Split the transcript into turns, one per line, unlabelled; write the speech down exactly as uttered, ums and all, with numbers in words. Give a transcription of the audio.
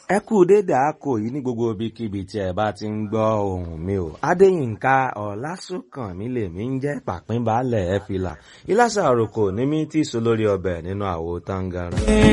ẹ kú dédé àkó yìí ní gbogbo ibikíbi tí ẹ bá ti ń gbọ́ ohùn mi o. Adéyínká Ọlásùnkànmí lèmi ń jẹ́ pàpínbaálẹ̀ ẹ fìlà ìlàsà àròkò ní mi tí so lórí ọbẹ̀ nínú àwo táǹgàrà.